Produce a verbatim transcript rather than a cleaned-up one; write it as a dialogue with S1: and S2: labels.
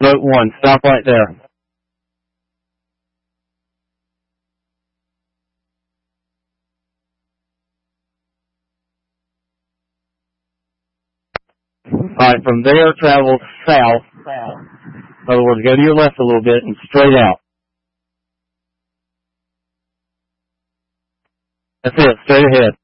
S1: Note one, stop right there. Alright, from there, travel south. In other words, go to your left a little bit and straight out. That's it, straight ahead.